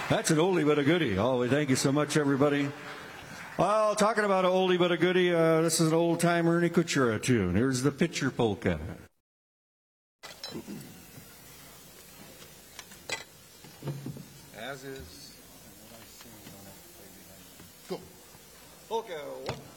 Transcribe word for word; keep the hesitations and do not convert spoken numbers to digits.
That's an oldie but a goodie. Oh, thank you so much, everybody. Well, talking about an oldie but a goodie, uh, this is an old-time Ernie Kuchera tune. Here's the Pitcher Polka. As is. Go. Polka, one.